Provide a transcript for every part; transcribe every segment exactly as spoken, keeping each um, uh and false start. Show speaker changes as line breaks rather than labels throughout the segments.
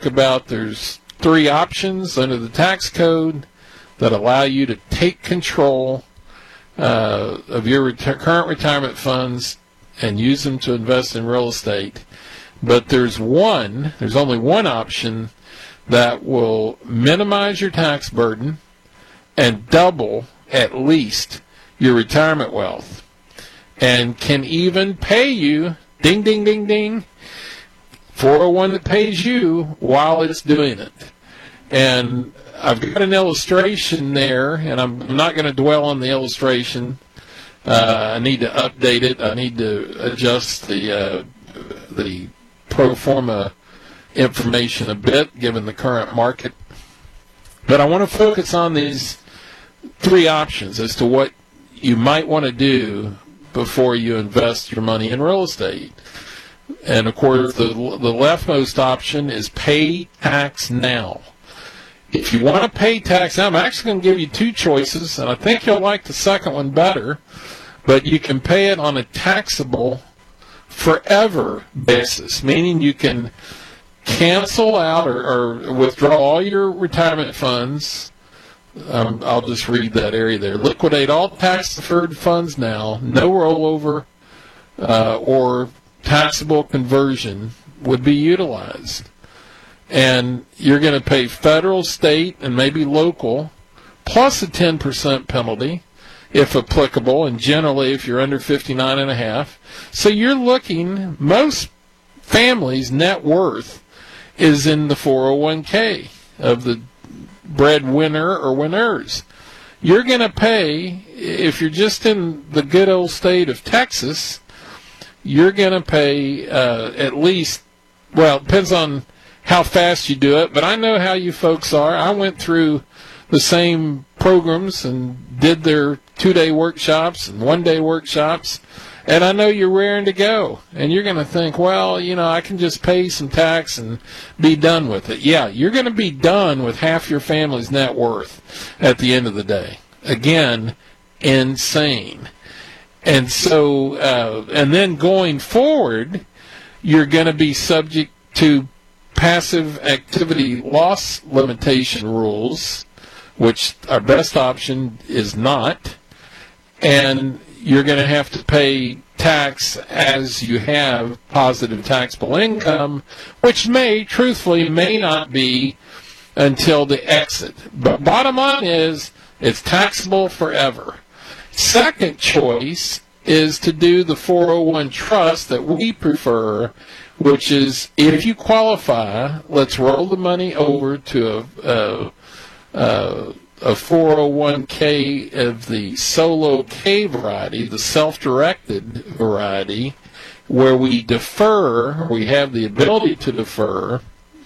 about there's three options under the tax code that allow you to take control uh, of your reti- current retirement funds and use them to invest in real estate. But there's one, there's only one option that will minimize your tax burden and double, at least, your retirement wealth, and can even pay you, ding, ding, ding, ding, four oh one that pays you while it's doing it. And I've got an illustration there, and I'm not going to dwell on the illustration. Uh, I need to update it. I need to adjust the uh, the pro forma information a bit, given the current market. But I want to focus on these three options as to what you might want to do before you invest your money in real estate. And, of course, the, the leftmost option is pay tax now. If you want to pay tax now, I'm actually going to give you two choices, and I think you'll like the second one better, but you can pay it on a taxable forever basis, meaning you can cancel out or, or withdraw all your retirement funds. Um, I'll just read that area there. Liquidate all tax-deferred funds now. No rollover uh, or taxable conversion would be utilized. And you're going to pay federal, state, and maybe local, plus a ten percent penalty, if applicable, and generally if you're under fifty-nine and a half. So you're looking, most families' net worth is in the four oh one k of the breadwinner or winners. You're going to pay, if you're just in the good old state of Texas, you're going to pay uh, at least, well, it depends on how fast you do it, but I know how you folks are. I went through the same programs and did their two-day workshops and one-day workshops, and I know you're raring to go. And you're going to think, well, you know, I can just pay some tax and be done with it. Yeah, you're going to be done with half your family's net worth at the end of the day. Again, insane. And so, uh, and then going forward, you're going to be subject to passive activity loss limitation rules, which our best option is not. And you're going to have to pay tax as you have positive taxable income, which may, truthfully, may not be until the exit. But bottom line is, it's taxable forever. Second choice is to do the four oh one trust that we prefer, which is, if you qualify, let's roll the money over to a, a, a, a four oh one k of the solo K variety, the self-directed variety, where we defer, we have the ability to defer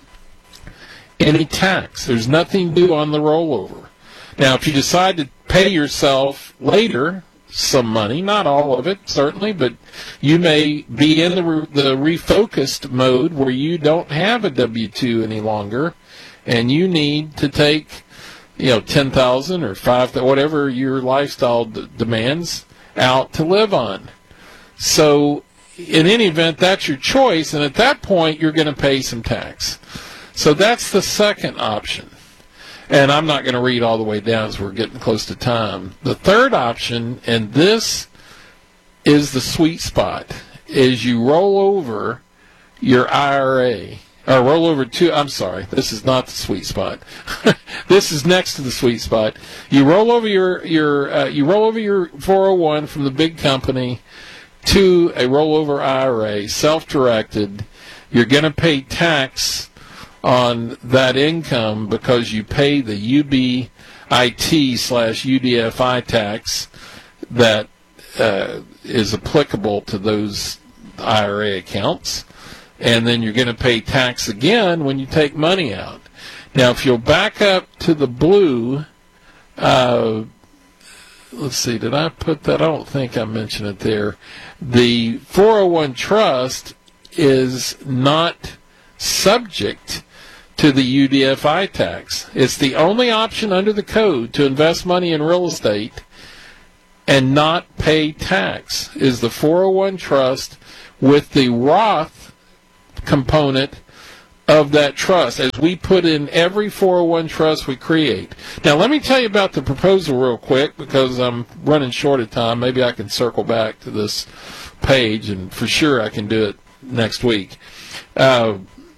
any tax. There's nothing due on the rollover. Now, if you decide to pay yourself later some money, not all of it, certainly, but you may be in the, re- the refocused mode where you don't have a W two any longer, and you need to take, you know, ten thousand or five, whatever your lifestyle d- demands, out to live on. So, in any event, that's your choice, and at that point, you're going to pay some tax. So that's the second option. And I'm not going to read all the way down as we're getting close to time. The third option, and this is the sweet spot, is you roll over your I R A. Or roll over to, I'm sorry, this is not the sweet spot. This is next to the sweet spot. You roll over your, your uh, you roll over your four oh one from the big company to a rollover I R A, self-directed. You're going to pay tax on that income because you pay the U B I T slash U D F I tax that uh, is applicable to those I R A accounts. And then you're going to pay tax again when you take money out. Now, if you'll back up to the blue, uh, let's see, did I put that? I don't think I mentioned it there. The four oh one trust is not subject to the U D F I tax. It's the only option under the code to invest money in real estate and not pay tax is the four oh one trust, with the Roth component of that trust as we put in every four oh one trust we create. Now, let me tell you about the proposal real quick because I'm running short of time. Maybe I can circle back to this page, and for sure I can do it next week. Uh,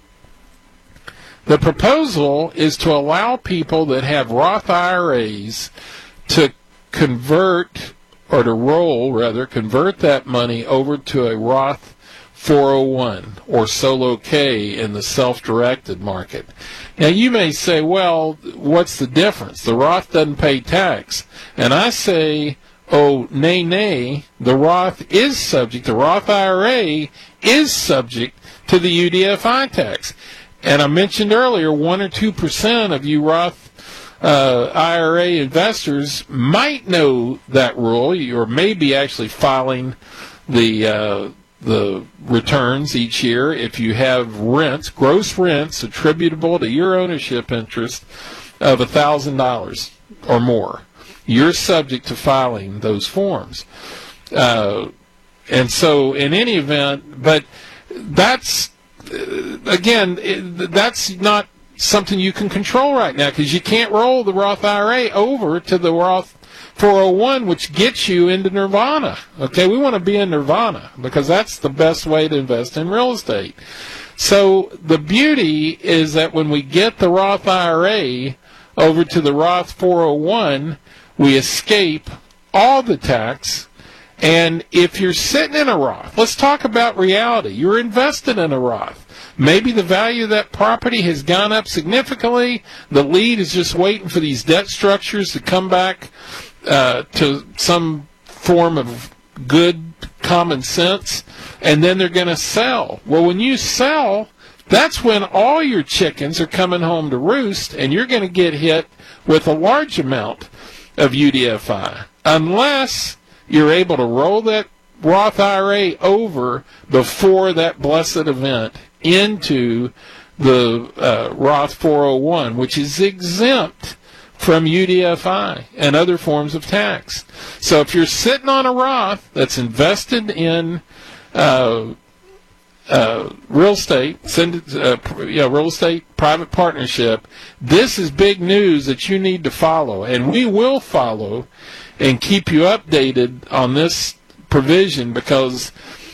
the proposal is to allow people that have Roth I R As to convert, or to roll, rather, convert that money over to a Roth four oh one or Solo K in the self-directed market. Now, you may say, well, what's the difference? The Roth doesn't pay tax. And I say, oh, nay, nay, the Roth is subject, the Roth I R A is subject to the U D F I tax. And I mentioned earlier, one or two percent of you Roth uh, I R A investors might know that rule, or maybe actually filing the uh, the returns each year if you have rents, gross rents attributable to your ownership interest of one thousand dollars or more. You're subject to filing those forms. Uh, and so in any event, but that's, uh, again, it, that's not something you can control right now because you can't roll the Roth I R A over to the Roth four oh one, which gets you into nirvana. Okay, we want to be in nirvana because that's the best way to invest in real estate. So the beauty is that when we get the Roth I R A over to the Roth four oh one, we escape all the tax. And if you're sitting in a Roth, let's talk about reality. You're invested in a Roth. Maybe the value of that property has gone up significantly. The lead is just waiting for these debt structures to come back uh, to some form of good common sense, and then they're going to sell. Well, when you sell, that's when all your chickens are coming home to roost, and you're going to get hit with a large amount of U D F I, unless you're able to roll that Roth I R A over before that blessed event into the uh, Roth four oh one, which is exempt from U D F I and other forms of tax. So if you're sitting on a Roth that's invested in uh, uh, real estate, send it, uh, you know, real estate private partnership, this is big news that you need to follow, and we will follow and keep you updated on this provision because,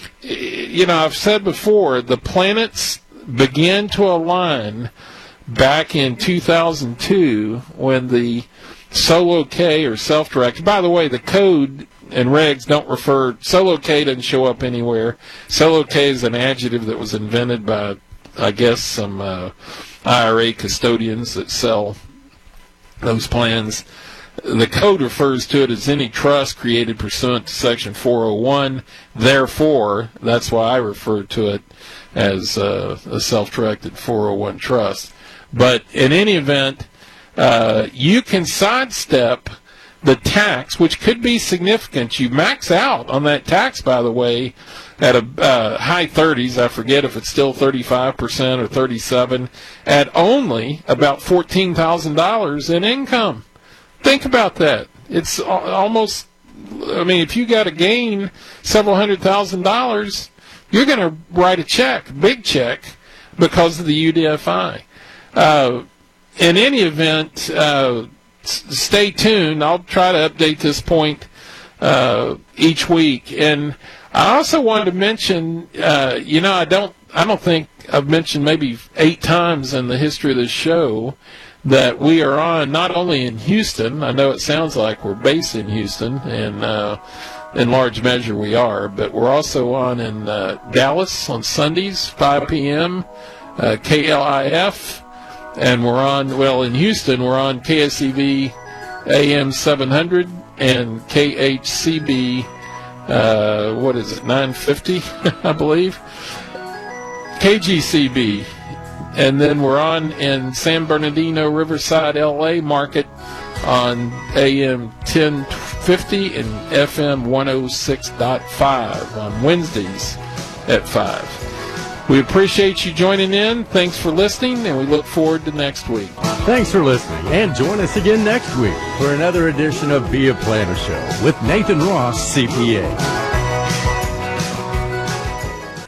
you know, I've said before, the planets began to align back in two thousand two when the Solo K or self-directed, by the way, the code and regs don't refer, Solo K doesn't show up anywhere. Solo K is an adjective that was invented by, I guess, some uh, I R A custodians that sell those plans. The code refers to it as any trust created pursuant to Section four oh one. Therefore, that's why I refer to it as uh, a self-directed four oh one trust. But in any event, uh, you can sidestep the tax, which could be significant. You max out on that tax, by the way, at a uh, high thirties. I forget if it's still thirty-five percent or thirty-seven, at only about fourteen thousand dollars in income. Think about that. It's almost, I mean, if you got to gain several hundred thousand dollars, you're going to write a check, big check, because of the U D F I. Uh, in any event, uh, s- stay tuned. I'll try to update this point uh, each week. And I also wanted to mention, uh, you know, I don't, I don't think I've mentioned maybe eight times in the history of this show that we are on not only in Houston. I know it sounds like we're based in Houston, and uh, in large measure we are, but we're also on in uh, Dallas on Sundays, five p.m., uh, K L I F, and we're on, well, in Houston, we're on K S E V A M seven hundred and K H C B, uh, what is it, nine fifty, I believe, K G C B. And then we're on in San Bernardino, Riverside, L A market on A M ten fifty and F M one oh six point five on Wednesdays at five. We appreciate you joining in. Thanks for listening, and we look forward to next week.
Thanks for listening, and join us again next week for another edition of Be a Planner Show with Nathan Ross, C P A.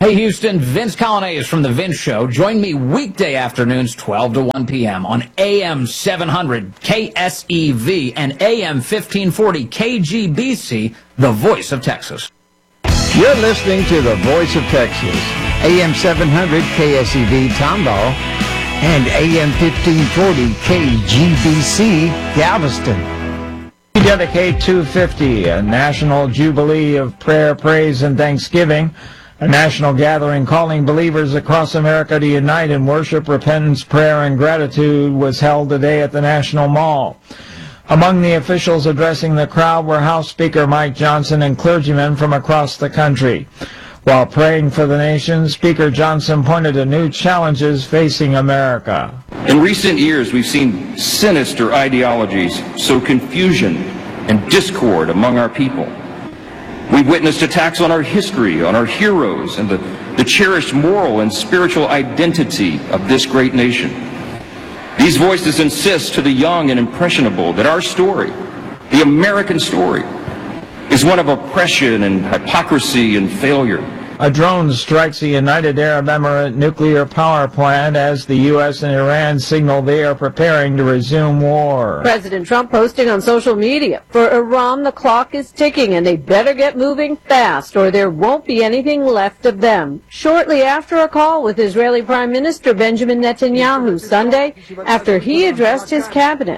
Hey, Houston, Vince Colonnese from The Vince Show. Join me weekday afternoons, twelve to one p.m. on A M seven hundred K S E V and A M fifteen forty K G B C, the voice of Texas.
You're listening to the voice of Texas, A M seven hundred K S E V Tomball and A M fifteen forty K G B C Galveston. We dedicate two fifty, a national jubilee of prayer, praise, and thanksgiving. A national gathering calling believers across America to unite in worship, repentance, prayer, and gratitude was held today at the National Mall. Among the officials addressing the crowd were House Speaker Mike Johnson and clergymen from across the country. While praying for the nation, Speaker Johnson pointed to new challenges facing America.
In recent years, we've seen sinister ideologies sow confusion and discord among our people. We've witnessed attacks on our history, on our heroes, and the, the cherished moral and spiritual identity of this great nation. These voices insist to the young and impressionable that our story, the American story, is one of oppression and hypocrisy and failure.
A drone strikes a United Arab Emirates nuclear power plant as the U S and Iran signal they are preparing to resume war.
President Trump posting on social media, for Iran the clock is ticking and they better get moving fast or there won't be anything left of them. Shortly after a call with Israeli Prime Minister Benjamin Netanyahu Sunday, after he addressed his cabinet.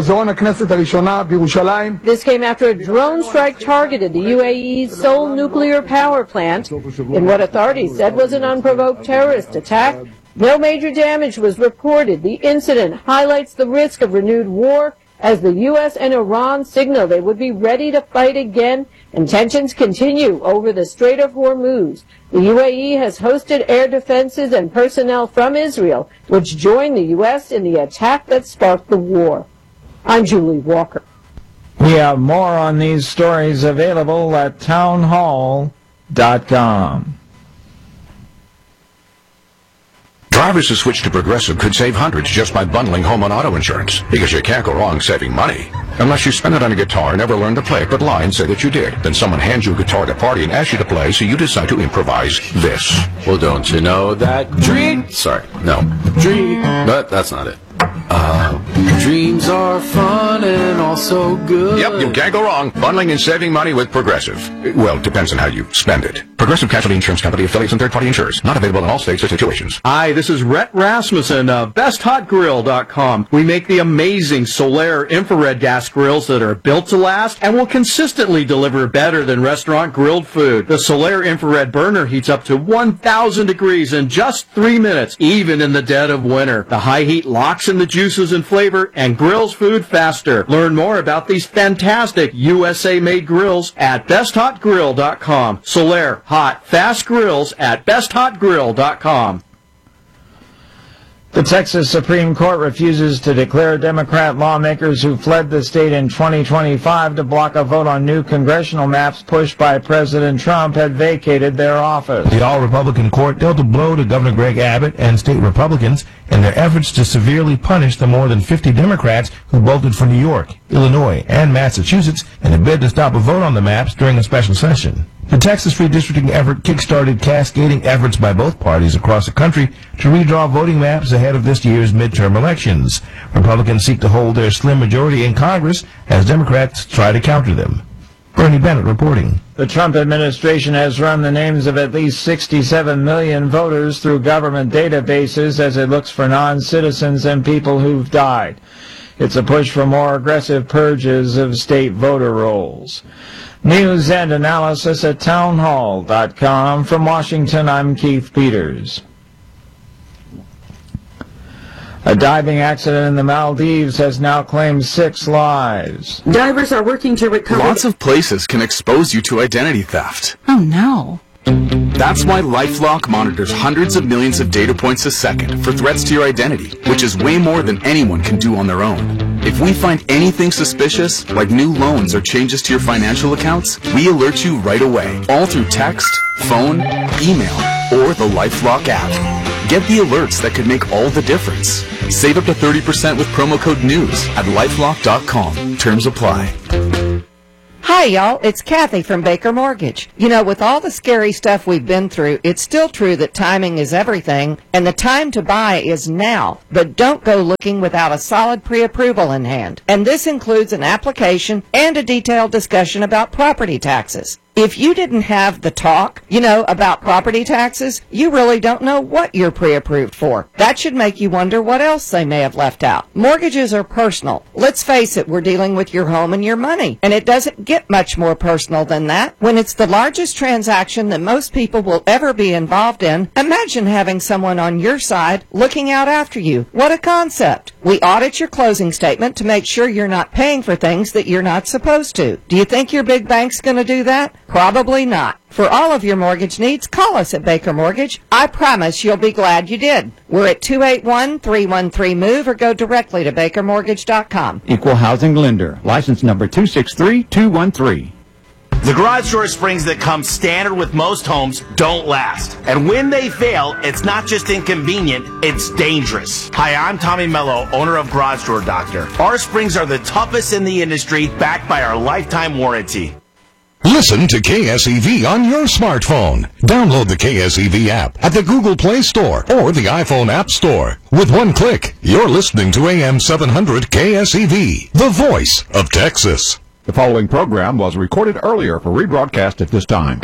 This came after a drone strike targeted the U A E's Seoul nuclear power plant in what authorities said was an unprovoked terrorist attack. No major damage was reported. The incident highlights the risk of renewed war as the U S and Iran signal they would be ready to fight again, and tensions continue over the Strait of Hormuz. The U A E has hosted air defenses and personnel from Israel, which joined the U S in the attack that sparked the war. I'm Julie Walker.
We have more on these stories available at townhall dot com.
Drivers who switch to Progressive could save hundreds just by bundling home and auto insurance, because you can't go wrong saving money. Unless you spend it on a guitar and never learn to play it, but lie and say that you did. Then someone hands you a guitar at a party and asks you to play, so you decide to improvise this.
Well, don't you know that dream... Sorry, no. Dream... But that's not it. Uh, dreams are fun and also good.
Yep, you can't go wrong. Bundling and saving money with Progressive. Well, depends on how you spend it. Progressive Casualty Insurance Company, affiliates, and third-party insurers. Not available in all states or situations.
Hi, this is Rhett Rasmussen of best hot grill dot com. We make the amazing Solaire infrared gas grills that are built to last and will consistently deliver better than restaurant grilled food. The Solaire infrared burner heats up to one thousand degrees in just three minutes, even in the dead of winter. The high heat locks in the juices and flavor and grills food faster. Learn more about these fantastic U S A-made grills at best hot grill dot com. Solaire hot, fast grills at best hot grill dot com.
The Texas Supreme Court refuses to declare Democrat lawmakers who fled the state in twenty twenty-five to block a vote on new congressional maps pushed by President Trump had vacated their office.
The all-Republican court dealt a blow to Governor Greg Abbott and state Republicans in their efforts to severely punish the more than fifty Democrats who bolted for New York, Illinois, and Massachusetts in a bid to stop a vote on the maps during a special session. The Texas redistricting effort kick-started cascading efforts by both parties across the country to redraw voting maps ahead of this year's midterm elections. Republicans seek to hold their slim majority in Congress as Democrats try to counter them. Bernie Bennett reporting.
The Trump administration has run the names of at least sixty-seven million voters through government databases as it looks for non-citizens and people who've died. It's a push for more aggressive purges of state voter rolls. News and analysis at townhall dot com. From Washington, I'm Keith Peters. A diving accident in the Maldives has now claimed six lives.
Divers are working to recover...
Lots of places can expose you to identity theft.
Oh, no.
That's why LifeLock monitors hundreds of millions of data points a second for threats to your identity, which is way more than anyone can do on their own. If we find anything suspicious, like new loans or changes to your financial accounts, we alert you right away, all through text, phone, email, or the LifeLock app. Get the alerts that could make all the difference. Save up to thirty percent with promo code NEWS at lifelock dot com. Terms apply.
Hi, y'all. It's Kathy from Baker Mortgage. You know, with all the scary stuff we've been through, it's still true that timing is everything, and the time to buy is now. But don't go looking without a solid pre-approval in hand. And this includes an application and a detailed discussion about property taxes. If you didn't have the talk, you know, about property taxes, you really don't know what you're pre-approved for. That should make you wonder what else they may have left out. Mortgages are personal. Let's face it, we're dealing with your home and your money. And it doesn't get much more personal than that. When it's the largest transaction that most people will ever be involved in, imagine having someone on your side looking out after you. What a concept. We audit your closing statement to make sure you're not paying for things that you're not supposed to. Do you think your big bank's going to do that? Probably not. For all of your mortgage needs, call us at Baker Mortgage. I promise you'll be glad you did. We're at two eight one, three one three, MOVE or go directly to baker mortgage dot com.
Equal housing lender. License number two six three two one three.
The garage door springs that come standard with most homes don't last. And when they fail, it's not just inconvenient, it's dangerous. Hi, I'm Tommy Mello, owner of Garage Door Doctor. Our springs are the toughest in the industry, backed by our lifetime warranty.
Listen to K S E V on your smartphone. Download the K S E V app at the Google Play Store or the iPhone App Store. With one click, you're listening to A M seven hundred K S E V, the voice of Texas.
The following program was recorded earlier for rebroadcast at this time.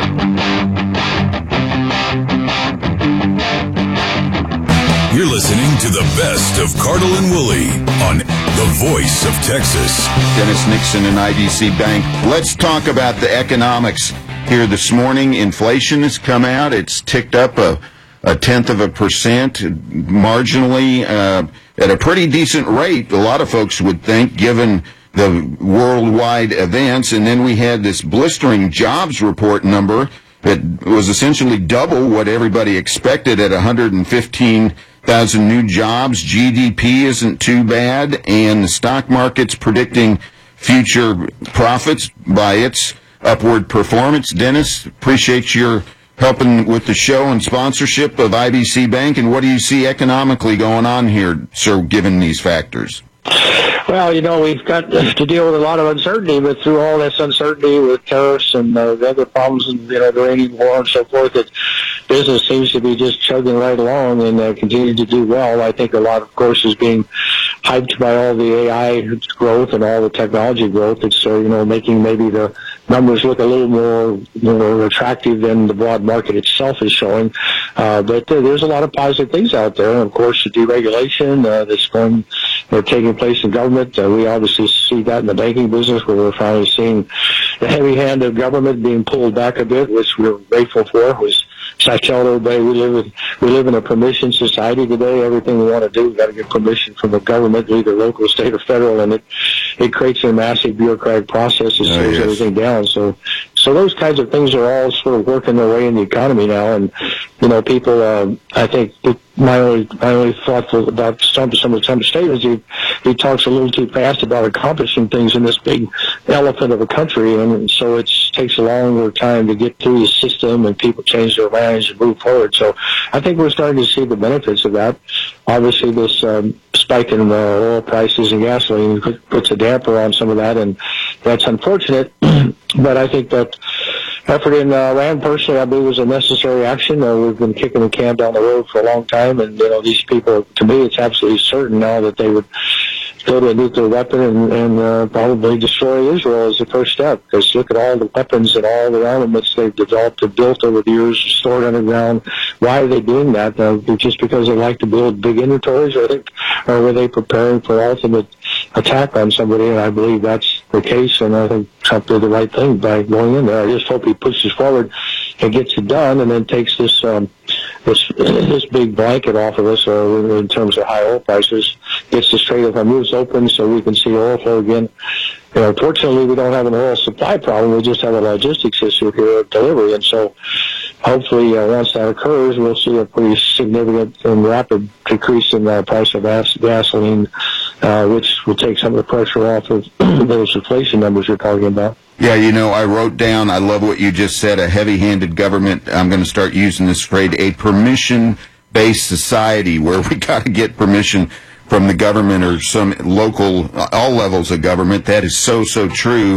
You're listening to the best of Cardle and Woolley on the voice of Texas.
Dennis Nixon and I D C Bank. Let's talk about the economics here this morning. Inflation has come out. It's ticked up a, a tenth of a percent marginally uh, at a pretty decent rate, a lot of folks would think, given the worldwide events. And then we had this blistering jobs report number that was essentially double what everybody expected at one hundred fifteen thousand new jobs. G D P isn't too bad, and the stock market's predicting future profits by its upward performance. Dennis, appreciate your helping with the show and sponsorship of I B C Bank. And what do you see economically going on here, sir, given these factors?
Well, you know, we've got to deal with a lot of uncertainty, but through all this uncertainty with tariffs and uh, the other problems and, you know, the Iranian war and so forth, that business seems to be just chugging right along and uh, continue to do well. I think a lot, of course, is being hyped by all the A I growth and all the technology growth. It's, uh, you know, making maybe the numbers look a little more, you know, attractive than the broad market itself is showing. Uh, but uh, there's a lot of positive things out there. And, of course, the deregulation uh, that's going, uh, taking place in government. Uh, we obviously see that in the banking business, where we're finally seeing the heavy hand of government being pulled back a bit, which we're grateful for. Was, as I tell everybody, we live in, we live in a permission society today. Everything we want to do, we've got to get permission from the government, either local, state, or federal, and it it creates a massive bureaucratic process that slows oh, yes. everything down. So, so those kinds of things are all sort of working their way in the economy now, and you know, people. Uh, I think it, my only my only thought about some some of some statements, he he talks a little too fast about accomplishing things in this big elephant of a country, and so it takes a longer time to get through the system and people change their minds and move forward. So I think we're starting to see the benefits of that. Obviously, this um, spike in uh, oil prices and gasoline puts a damper on some of that, and that's unfortunate. But I think that effort in uh, Iran, personally, I believe was a necessary action. Uh, we've been kicking the can down the road for a long time, and you know, these people, to me, it's absolutely certain now that they would go to a nuclear weapon and, and uh, probably destroy Israel as the first step. Because look at all the weapons and all the armaments they've developed and built over the years, stored underground. Why are they doing that? Uh, just because they like to build big inventories, or, think, or were they preparing for ultimate attack on somebody? And I believe that's the case, and I think Trump did the right thing by going in there. I just hope he pushes forward and gets it done, and then takes this um, this this big blanket off of us uh, in terms of high oil prices, gets the Strait of Hormuz open so we can see oil flow again. You know, fortunately, we don't have an oil supply problem. We just have a logistics issue here of delivery, and so hopefully, uh, once that occurs, we'll see a pretty significant and rapid decrease in the price of gas- gasoline, uh, which will take some of the pressure off of those inflation numbers you're talking about.
Yeah, you know, I wrote down, I love what you just said, a heavy-handed government. I'm going to start using this phrase, a permission-based society, where we got to get permission from the government or some local, all levels of government. That is so, so true.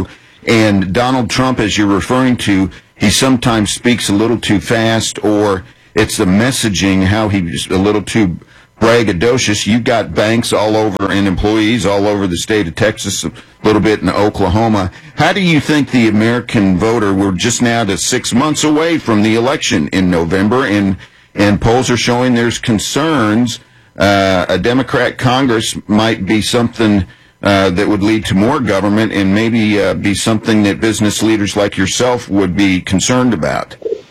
And Donald Trump, as you're referring to, he sometimes speaks a little too fast, or it's the messaging, how he's a little too braggadocious. You've got banks all over and employees all over the state of Texas, a little bit in Oklahoma. How do you think the American voter, we're just now to six months away from the election in November, and, and polls are showing there's concerns uh, a Democrat Congress might be something uh, that would lead to more government, and maybe uh, be something that business leaders like yourself would be concerned about?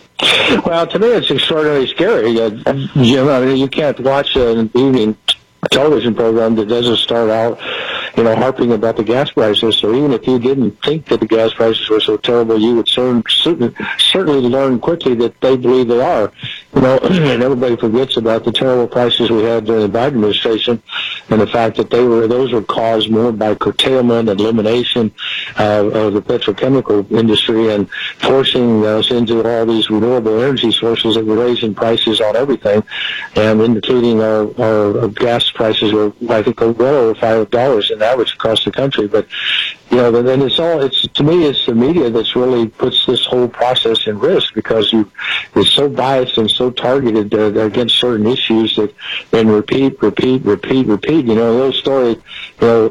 Well, to me, it's extraordinarily scary. Uh, Jim, I mean, you can't watch an evening television program that doesn't start out, you know, harping about the gas prices. So even if you didn't think that the gas prices were so terrible, you would certain, certain, certainly learn quickly that they believe they are. You know, and everybody forgets about the terrible prices we had during the Biden administration, and the fact that they were those were caused more by curtailment and elimination uh, of the petrochemical industry and forcing us into all these renewable energy sources that were raising prices on everything, and including our, our gas prices were, I think, well over five dollars in average across the country. But you know, then it's all. It's to me, it's the media that's really puts this whole process in risk, because you it's so biased and so targeted uh, against certain issues that then repeat, repeat, repeat, repeat. You know, a little story. You know,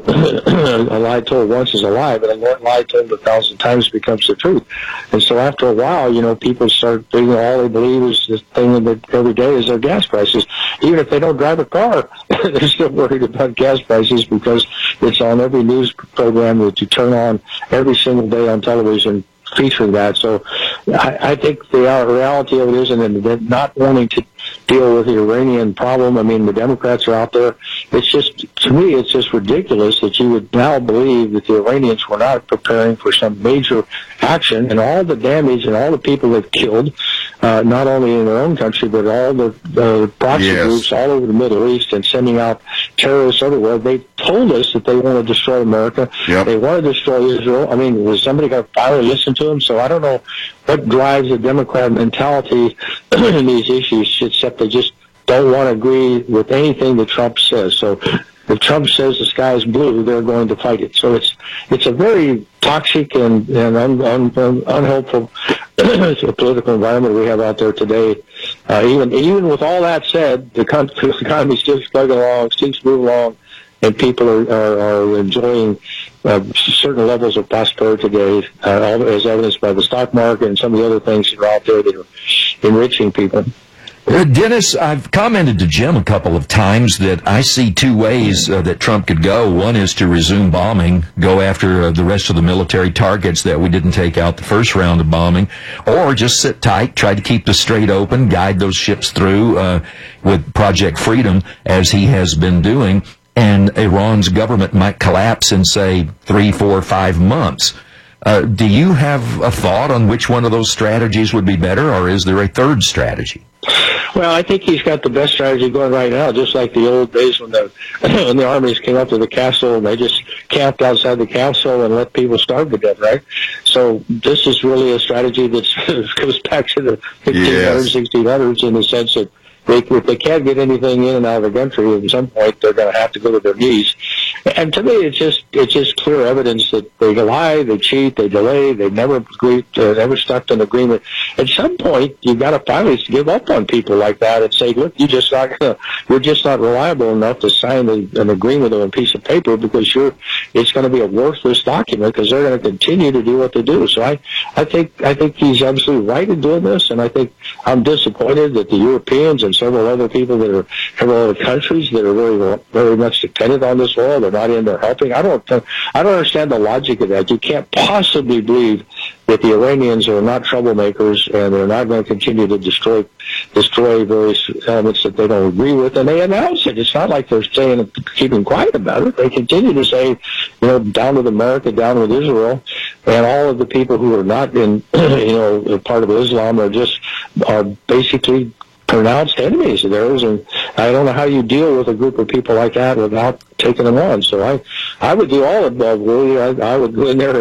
a lie told once is a lie, but a lie told a thousand times becomes the truth. And so after a while, you know, people start thinking all they believe is the thing that every day is their gas prices. Even if they don't drive a car, they're still worried about gas prices because it's on every news program that you turn on every single day on television featuring that. So I, I think the reality of it is, and they're not wanting to deal with the Iranian problem. I mean, the Democrats are out there. It's just, to me, it's just ridiculous that you would now believe that the Iranians were not preparing for some major action, and all the damage and all the people they've killed, uh, not only in their own country, but all the uh, proxy
yes.
groups all over the Middle East, and sending out terrorists everywhere. They told us that they want to destroy America.
Yep.
They want to destroy Israel. I mean, was somebody going to finally listen to them? So I don't know what drives the Democrat mentality in these issues, except they just don't want to agree with anything that Trump says. So if Trump says the sky is blue, they're going to fight it. So it's it's a very toxic and, and un, un, un, unhelpful political environment we have out there today. Uh, even even with all that said, the, country, the economy still plugging along, seems to move along, and people are, are, are enjoying uh, certain levels of prosperity today, uh, all as evidenced by the stock market and some of the other things that are out there that are enriching people.
Uh, Dennis, I've commented to Jim a couple of times that I see two ways uh, that Trump could go. One is to resume bombing, go after uh, the rest of the military targets that we didn't take out the first round of bombing, or just sit tight, try to keep the strait open, guide those ships through uh, with Project Freedom, as he has been doing, and Iran's government might collapse in, say, three, four, five months. Uh, do you have a thought on which one of those strategies would be better, or is there a third strategy?
Well, I think he's got the best strategy going right now, just like the old days when the when the armies came up to the castle and they just camped outside the castle and let people starve to death, right? So this is really a strategy that goes back to the fifteen hundreds, sixteen hundreds, in the sense that they, if they can't get anything in and out of the country, at some point they're going to have to go to their knees. And to me, it's just it's just clear evidence that they lie, they cheat, they delay, they never agreed, uh, never stuck to an agreement. At some point, you've got to finally give up on people like that and say, look, you just not gonna, you're just not reliable enough to sign a, an agreement on a piece of paper, because you're it's going to be a worthless document, because they're going to continue to do what they do. So I I think I think he's absolutely right in doing this, and I think I'm disappointed that the Europeans and several other people that are several other countries that are very very much dependent on this oil, they're not in there helping. I don't I don't understand the logic of that. You can't possibly believe that the Iranians are not troublemakers and they're not going to continue to destroy destroy various elements that they don't agree with, and they announce it. It's not like they're saying keeping quiet about it. They continue to say, you know, down with America, down with Israel, and all of the people who are not in, you know, part of Islam are just are basically pronounced enemies of theirs, and I don't know how you deal with a group of people like that without taking them on. So I, I would do all of that, really. I, I would go in there and,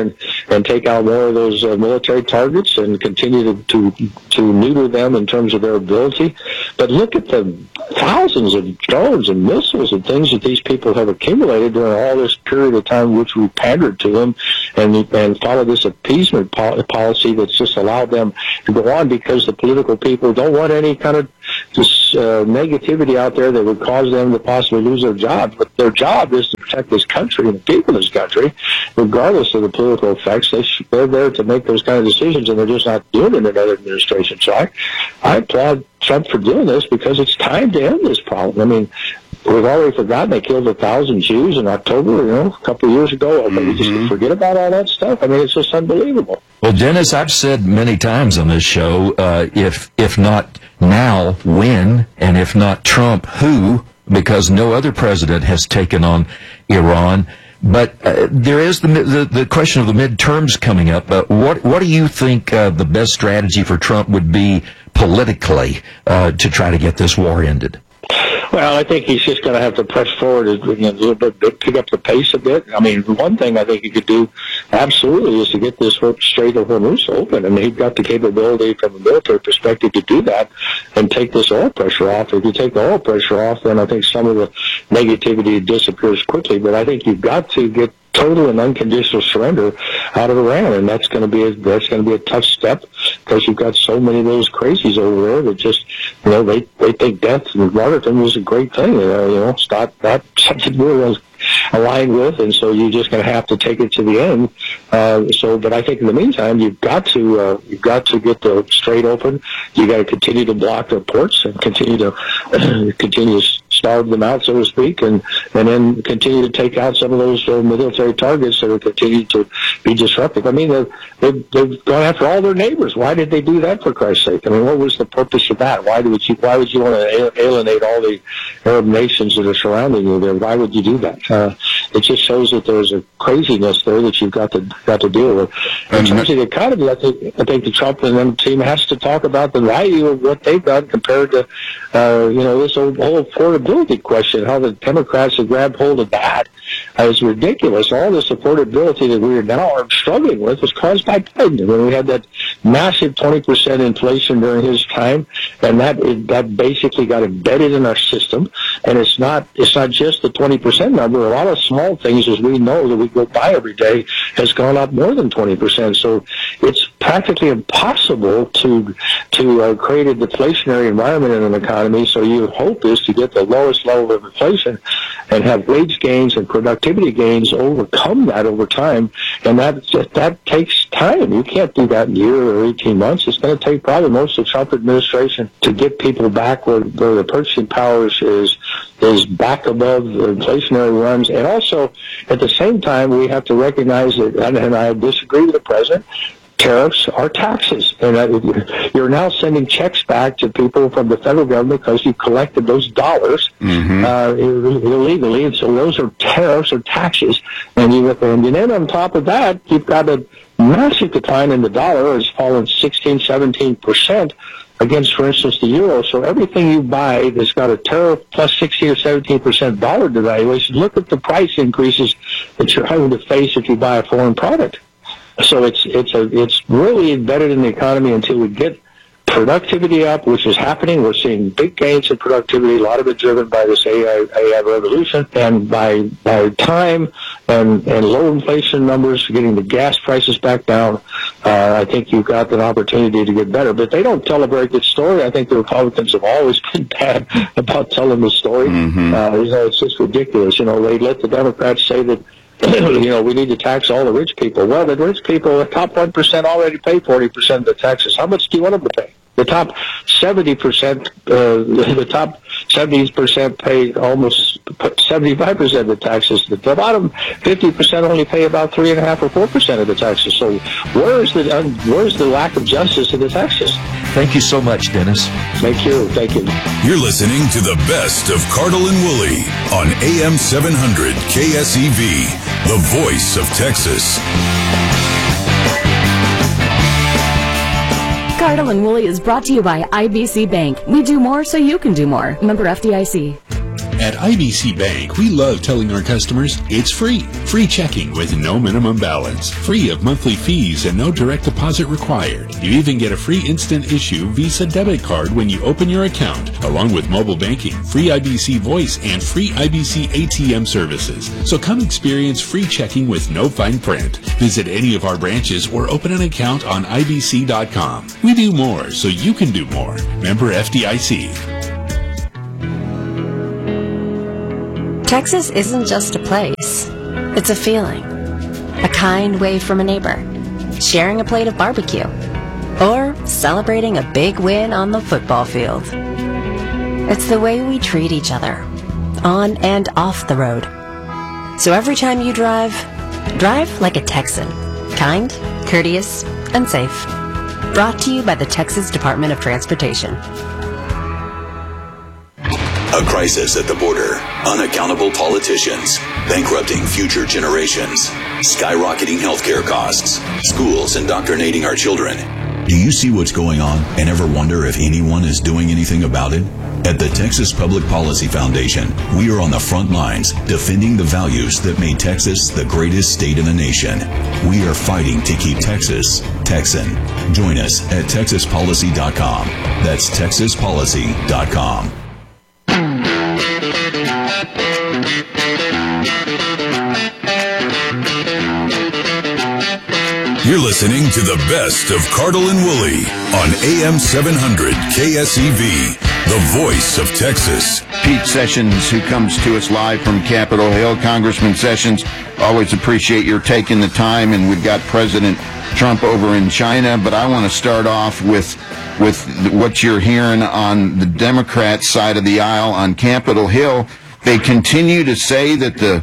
and take out more of those uh, military targets and continue to, to to neuter them in terms of their ability. But look at the thousands of drones and missiles and things that these people have accumulated during all this period of time, which we pandered to them and and followed this appeasement po- policy that's just allowed them to go on, because the political people don't want any kind of this uh, negativity out there that would cause them to possibly lose their jobs. But their job is to protect this country and the people of this country, regardless of the political effects. They sh- they're there to make those kind of decisions, and they're just not doing it in another administration. So I, I applaud Trump for doing this, because it's time to end this problem. I mean, we've already forgotten they killed a thousand Jews in October, you know, a couple of years ago. Mm-hmm. We just forget about all that stuff. I mean, it's just unbelievable.
Well, Dennis, I've said many times on this show, uh, if if not now, when? And if not Trump, who? Because no other president has taken on Iran. But uh, there is the, the the question of the midterms coming up. Uh, what what do you think uh, the best strategy for Trump would be politically uh, to try to get this war ended?
Well, I think he's just going to have to press forward a little bit, pick up the pace a bit. I mean, one thing I think he could do absolutely is to get this Strait of Hormuz open. I mean, he's got the capability from a military perspective to do that and take this oil pressure off. If you take the oil pressure off, then I think some of the negativity disappears quickly. But I think you've got to get total and unconditional surrender out of Iran, and that's going to be a, that's going to be a tough step, because you've got so many of those crazies over there that just, you know, they they think death and martyrdom is a great thing. You know, you know, it's not not something we're aligned with, and so you're just going to have to take it to the end. Uh, so, but I think in the meantime, you've got to uh, you've got to get the strait open. You got to continue to block the ports and continue to uh, continue to starve them out, so to speak, and and then continue to take out some of those uh, military targets that are continuing to be disruptive. I mean, they've, they've, they've gone after all their neighbors. Why did they do that, for Christ's sake? I mean, what was the purpose of that? Why would you Why would you want to alienate all the Arab nations that are surrounding you there? Why would you do that? Uh, it just shows that there's a craziness there that you've got to got to deal with. In terms of the economy, I think I think the Trump and them team has to talk about the value of what they've done compared to, uh, you know, this whole, whole affordability question. How the Democrats have grabbed hold of that is ridiculous. All this affordability that we are now struggling with was caused by Biden. When we had that massive twenty percent inflation during his time, and that that basically got embedded in our system. And it's not it's not just the twenty percent number. A lot of small things, as we know, that we go by every day, has gone up more than twenty percent. So it's practically impossible to to uh, create a deflationary environment in an economy. So your hope is to get the lowest level of inflation and have wage gains and productivity gains overcome that over time. And that that takes time. You can't do that in a year or eighteen months. It's going to take probably most of the Trump administration to get people back where, where the purchasing power is is back above the inflationary runs. And also, at the same time, we have to recognize that, and, and I disagree with the president, tariffs are taxes. And uh, you're now sending checks back to people from the federal government because you collected those dollars mm-hmm. uh, illegally. And so those are tariffs or taxes. And, you, and then on top of that, you've got a massive decline in the dollar. It's fallen sixteen, seventeen percent against, for instance, the euro. So everything you buy that's got a tariff plus sixteen or seventeen percent dollar devaluation, look at the price increases that you're having to face if you buy a foreign product. So it's it's a it's really embedded in the economy until we get productivity up, which is happening. We're seeing big gains in productivity, a lot of it driven by this A I, A I revolution, and by by time and, and low inflation numbers, getting the gas prices back down, uh, I think you've got an opportunity to get better. But they don't tell a very good story. I think the Republicans have always been bad about telling the story. Mm-hmm. Uh, you know, it's just ridiculous. You know, they let the Democrats say that, you know, we need to tax all the rich people. Well, the rich people, the top one percent already pay forty percent of the taxes. How much do you want them to pay? The top seventy percent, uh, the top seventy percent pay almost seventy-five percent of the taxes. The bottom fifty percent only pay about three and a half or four percent of the taxes. So where is the uh, where is the lack of justice in the tax system?
Thank you so much, Dennis.
Thank you. Thank you.
You're listening to the best of Cardle and Woolley on A M seven hundred K S E V, the voice of Texas.
Cardle and Woolley is brought to you by I B C Bank. We do more so you can do more. Member F D I C.
At I B C Bank, we love telling our customers it's free. Free checking with no minimum balance. Free of monthly fees and no direct deposit required. You even get a free instant issue Visa debit card when you open your account, along with mobile banking, free I B C voice, and free I B C A T M services. So come experience free checking with no fine print. Visit any of our branches or open an account on I B C dot com. We do more so you can do more. Member F D I C.
Texas isn't just a place. It's a feeling. A kind wave from a neighbor. Sharing a plate of barbecue. Or celebrating a big win on the football field. It's the way we treat each other. On and off the road. So every time you drive, drive like a Texan. Kind, courteous, and safe. Brought to you by the Texas Department of Transportation.
A crisis at the border, unaccountable politicians, bankrupting future generations, skyrocketing healthcare costs, schools indoctrinating our children. Do you see what's going on and ever wonder if anyone is doing anything about it? At the Texas Public Policy Foundation, we are on the front lines defending the values that made Texas the greatest state in the nation. We are fighting to keep Texas Texan. Join us at texas policy dot com. That's texas policy dot com.
You're listening to the best of Cardle and Woolley on A M seven hundred K S E V, the voice of Texas.
Pete Sessions, who comes to us live from Capitol Hill. Congressman Sessions, always appreciate your taking the time, and we've got President Trump over in China, but I want to start off with with what you're hearing on the Democrat side of the aisle on Capitol Hill. They continue to say that the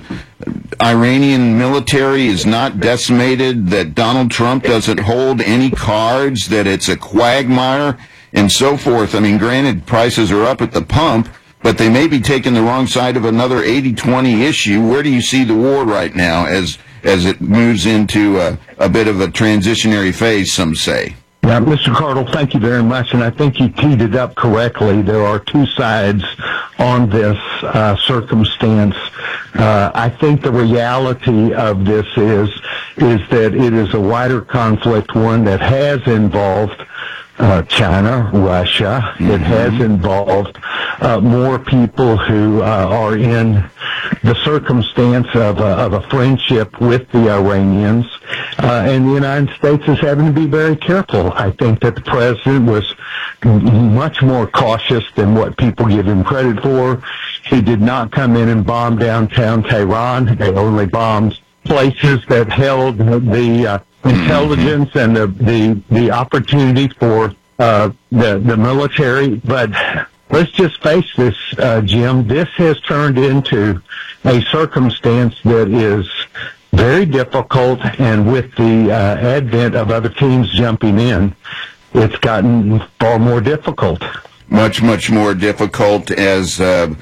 Iranian military is not decimated, that Donald Trump doesn't hold any cards, that it's a quagmire, and so forth. I mean, granted, prices are up at the pump, but they may be taking the wrong side of another eighty twenty issue. Where do you see the war right now as as it moves into a, a bit of a transitionary phase, some say?
Yeah, Mister Cardle, thank you very much, and I think you teed it up correctly. There are two sides on this uh, circumstance. Uh, I think the reality of this is is that it is a wider conflict, one that has involved uh, China, Russia. Mm-hmm. It has involved uh, more people who uh, are in the circumstance of a, of a friendship with the Iranians, uh, and the United States is having to be very careful. I think that the president was much more cautious than what people give him credit for. He did not come in and bomb downtown Tehran. They only bombed places that held the uh, intelligence and the, the, the opportunity for uh, the, the military. But let's just face this, uh, Jim. This has turned into a circumstance that is very difficult, and with the uh, advent of other teams jumping in, it's gotten far more difficult.
Much, much more difficult, as uh,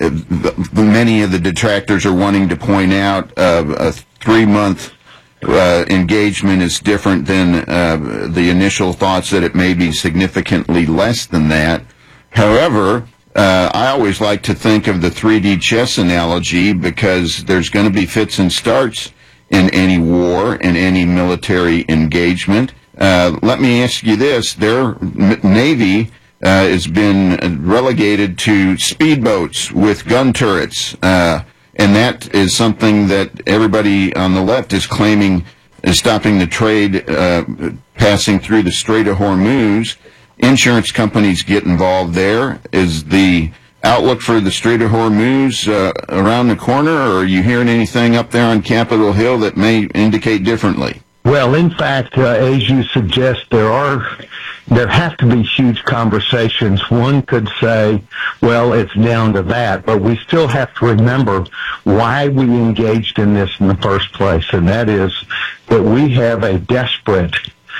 many of the detractors are wanting to point out. Uh, a three-month uh, engagement is different than uh, the initial thoughts that it may be significantly less than that. However, uh, I always like to think of the three D chess analogy, because there's going to be fits and starts in any war, in any military engagement. Uh, let me ask you this. Their Navy uh, has been relegated to speedboats with gun turrets, uh, and that is something that everybody on the left is claiming is stopping the trade uh, passing through the Strait of Hormuz. Insurance companies get involved there. Is the outlook for the Strait of Hormuz uh, around the corner, or are you hearing anything up there on Capitol Hill that may indicate differently?
Well, in fact, uh, as you suggest, there are, there have to be huge conversations. One could say, well, it's down to that, but we still have to remember why we engaged in this in the first place, and that is that we have a desperate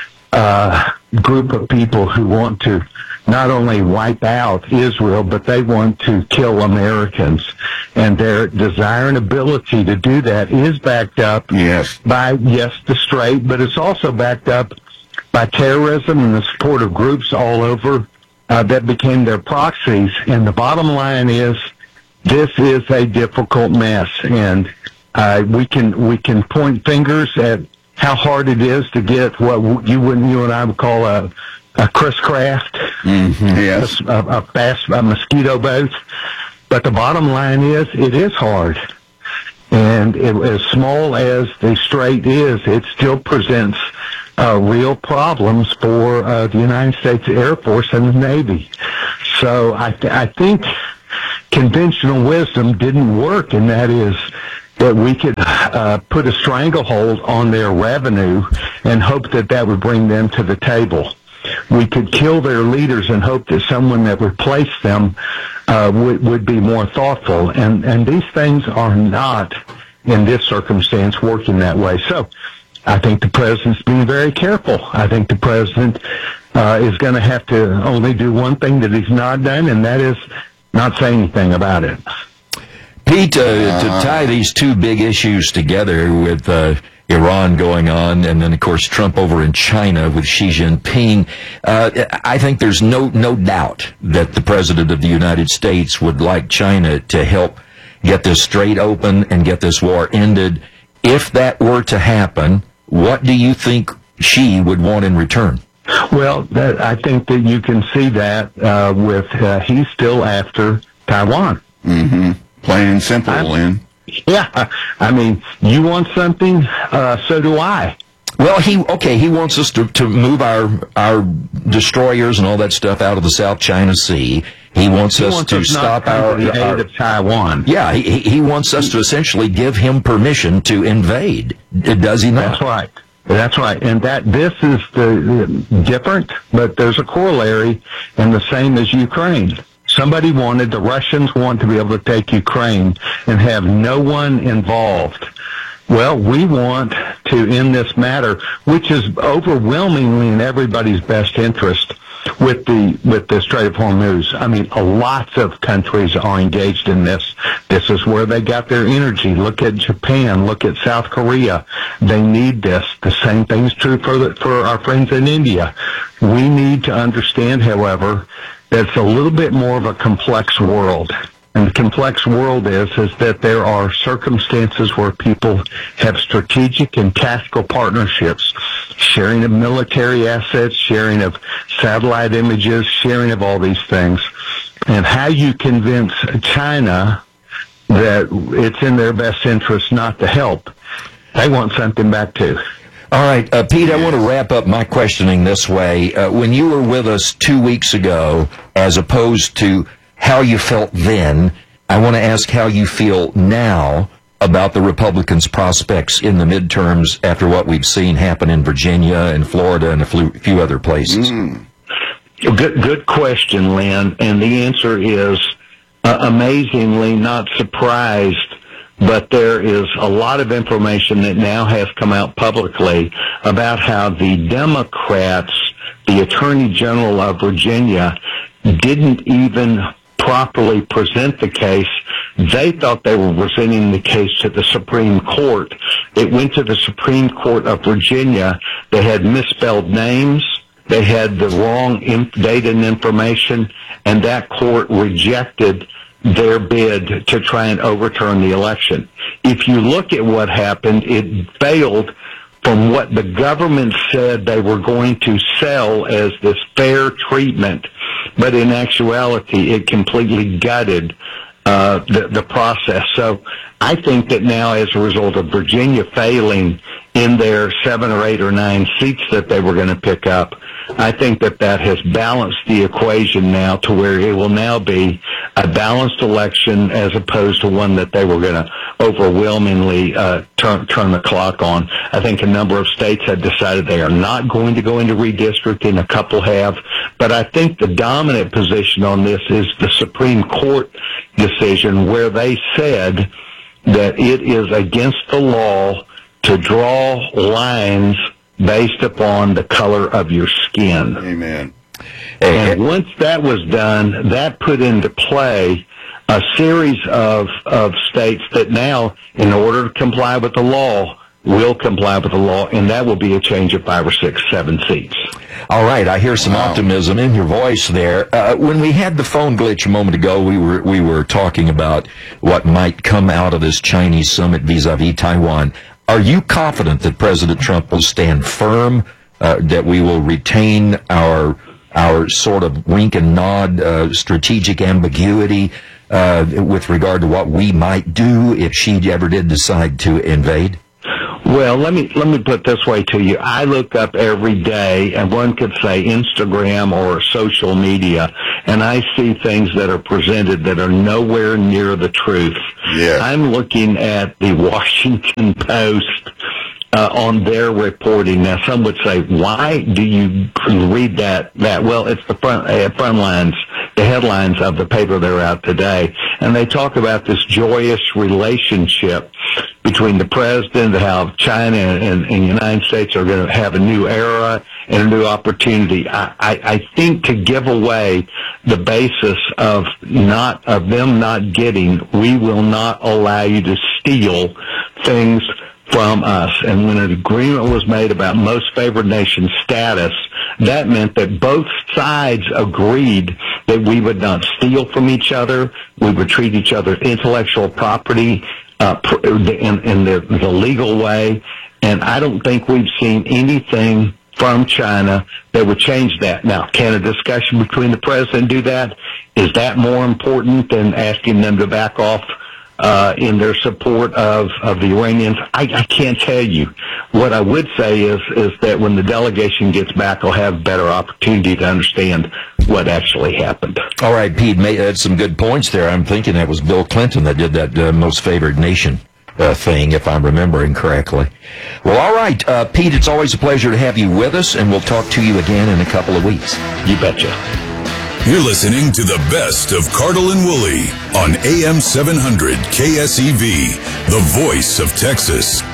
uh, group of people who want to not only wipe out Israel, but they want to kill Americans. And their desire and ability to do that is backed up
yes.
by, yes, the Strait, but it's also backed up by terrorism and the support of groups all over uh, that became their proxies. And the bottom line is this is a difficult mess, and uh, we can we can point fingers at how hard it is to get what you wouldn't you and I would call a a Chris Craft,
mm-hmm. yes,
a, a fast a mosquito boat. But the bottom line is, it is hard. And it, as small as the strait is, it still presents uh, real problems for uh, the United States Air Force and the Navy. So I, th- I think conventional wisdom didn't work, and that is that we could uh, put a stranglehold on their revenue and hope that that would bring them to the table. We could kill their leaders and hope that someone that replaced them uh, would, would be more thoughtful. And, and these things are not, in this circumstance, working that way. So I think the president's being very careful. I think the president uh, is going to have to only do one thing that he's not done, and that is not say anything about it.
Pete, uh, to tie these two big issues together with uh, Iran going on, and then, of course, Trump over in China with Xi Jinping, uh, I think there's no no doubt that the President of the United States would like China to help get this strait open and get this war ended. If that were to happen, what do you think Xi would want in return?
Well, that, I think that you can see that uh, with uh, he's still after Taiwan.
Mm-hmm. Plain and simple, Lynn.
Yeah, I mean, you want something, uh, so do I.
Well, he okay. He wants us to, to move our our destroyers and all that stuff out of the South China Sea. He wants
he
us
wants
to
us
stop
not
our,
to the
our
aid of Taiwan.
Yeah, he he wants us to essentially give him permission to invade. Does he not?
That's right. That's right, and that this is the, the different, but there's a corollary, and the same as Ukraine. Somebody wanted, the Russians want to be able to take Ukraine and have no one involved. Well, we want to end this matter, which is overwhelmingly in everybody's best interest with the with the Strait of Hormuz. I mean, lots of countries are engaged in this. This is where they got their energy. Look at Japan. Look at South Korea. They need this. The same thing is true for the, for our friends in India. We need to understand, however, that it's a little bit more of a complex world. And the complex world is, is that there are circumstances where people have strategic and tactical partnerships, sharing of military assets, sharing of satellite images, sharing of all these things. And how you convince China that it's in their best interest not to help, they want something back too.
All right, uh, Pete, I want to wrap up my questioning this way. Uh, when you were with us two weeks ago, as opposed to how you felt then, I want to ask how you feel now about the Republicans' prospects in the midterms after what we've seen happen in Virginia and Florida and a few other places.
Mm. Good, good question, Lynn. And the answer is uh, amazingly not surprised. But there is a lot of information that now has come out publicly about how the Democrats, the Attorney General of Virginia, didn't even properly present the case. They thought they were presenting the case to the Supreme Court. It went to the Supreme Court of Virginia. They had misspelled names. They had the wrong data and information, and that court rejected their bid to try and overturn the election. If you look at what happened, it failed from what the government said they were going to sell as this fair treatment, but in actuality, it completely gutted uh, the, the process. So I think that now, as a result of Virginia failing in their seven or eight or nine seats that they were going to pick up, I think that that has balanced the equation now to where it will now be a balanced election as opposed to one that they were going to overwhelmingly uh, turn, turn the clock on. I think a number of states have decided they are not going to go into redistricting. A couple have. But I think the dominant position on this is the Supreme Court decision, where they said that it is against the law to draw lines based upon the color of your skin.
Amen.
And once that was done, that put into play a series of, of states that now, in order to comply with the law, will comply with the law, and that will be a change of five or six, seven seats.
All right, I hear some wow. optimism in your voice there. Uh, when we had the phone glitch a moment ago, we were we were talking about what might come out of this Chinese summit vis-a-vis Taiwan. Are you confident that President Trump will stand firm, uh, that we will retain our our sort of wink and nod uh, strategic ambiguity uh, with regard to what we might do if she ever did decide to invade?
Well, let me let me put it this way to you. I look up every day, and one could say Instagram or social media, and I see things that are presented that are nowhere near the truth.
Yeah.
I'm looking at the Washington Post uh, on their reporting. Now, some would say, why do you read that? That well, it's the front uh, front lines, the headlines of the paper they're out today, and they talk about this joyous relationship between the president, how China and, and, and the United States are going to have a new era and a new opportunity. I, I, I think to give away the basis of not of them not getting, we will not allow you to steal things from us. And when an agreement was made about most favored nation status, that meant that both sides agreed that we would not steal from each other, we would treat each other intellectual property Uh, in, in the, the legal way, and I don't think we've seen anything from China that would change that. Now, can a discussion between the president do that? Is that more important than asking them to back off uh, in their support of, of the Iranians? I, I can't tell you. What I would say is is that when the delegation gets back, I'll have better opportunity to understand what actually happened.
All right, Pete made uh, some good points there. I'm thinking that was Bill Clinton that did that uh, most favored nation uh, thing, if I'm remembering correctly. Well, all right, uh, Pete, it's always a pleasure to have you with us, and we'll talk to you again in a couple of weeks.
You betcha.
You're listening to the best of Cardle and Woolley on A M seven hundred K S E V, the voice of Texas.